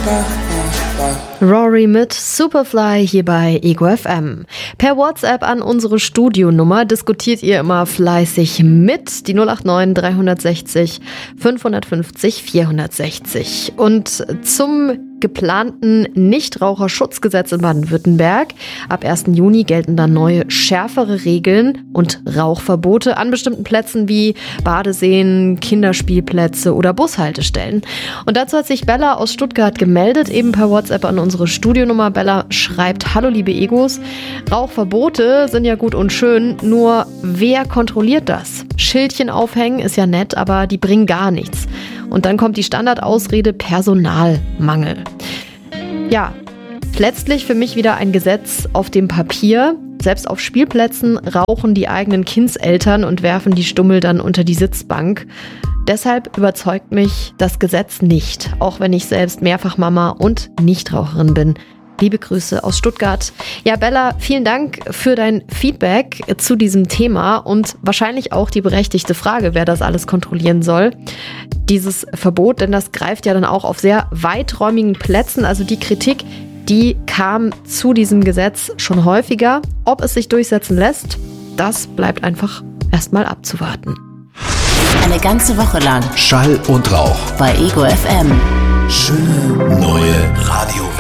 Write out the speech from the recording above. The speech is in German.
Rory mit Superfly hier bei Ego FM. Per WhatsApp an unsere Studionummer diskutiert ihr immer fleißig mit. Die 089 360 550 460. Und zum geplanten Nichtraucherschutzgesetz in Baden-Württemberg. Ab 1. Juni gelten dann neue, schärfere Regeln und Rauchverbote an bestimmten Plätzen wie Badeseen, Kinderspielplätze oder Bushaltestellen. Und dazu hat sich Bella aus Stuttgart gemeldet, eben per WhatsApp an unsere Studionummer. Bella schreibt: Hallo liebe Egos, Rauchverbote sind ja gut und schön, nur wer kontrolliert das? Schildchen aufhängen ist ja nett, aber die bringen gar nichts. Und dann kommt die Standardausrede Personalmangel. Ja, letztlich für mich wieder ein Gesetz auf dem Papier. Selbst auf Spielplätzen rauchen die eigenen Kindseltern und werfen die Stummel dann unter die Sitzbank. Deshalb überzeugt mich das Gesetz nicht, auch wenn ich selbst mehrfach Mama und Nichtraucherin bin. Liebe Grüße aus Stuttgart. Ja, Bella, vielen Dank für dein Feedback zu diesem Thema und wahrscheinlich auch die berechtigte Frage, wer das alles kontrollieren soll. Dieses Verbot, denn das greift ja dann auch auf sehr weiträumigen Plätzen. Also die Kritik, die kam zu diesem Gesetz schon häufiger. Ob es sich durchsetzen lässt, das bleibt einfach erstmal abzuwarten. Eine ganze Woche lang Schall und Rauch bei Ego FM. Schöne neue Radiowelt.